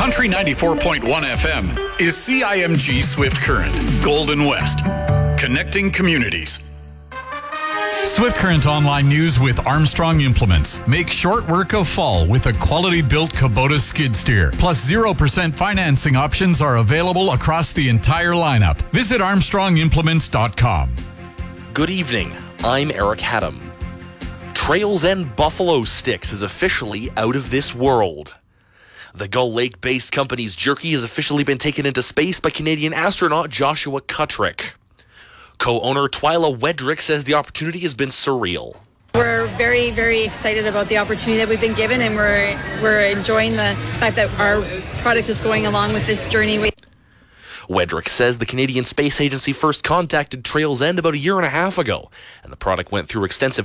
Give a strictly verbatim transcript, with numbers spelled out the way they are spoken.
Country ninety-four point one F M is C I M G Swift Current, Golden West, connecting communities. Swift Current Online News with Armstrong Implements. Make short work of fall with a quality-built Kubota skid steer. Plus zero percent financing options are available across the entire lineup. Visit armstrong implements dot com. Good evening. I'm Eric Haddam. Trails End Buffalo Sticks is officially out of this world. The Gull Lake-based company's jerky has officially been taken into space by Canadian astronaut Joshua Kutrick. Co-owner Twyla Wedrick says the opportunity has been surreal. We're very, very excited about the opportunity that we've been given, and we're we're enjoying the fact that our product is going along with this journey. Wedrick says the Canadian Space Agency first contacted Trails End about a year and a half ago, and the product went through extensive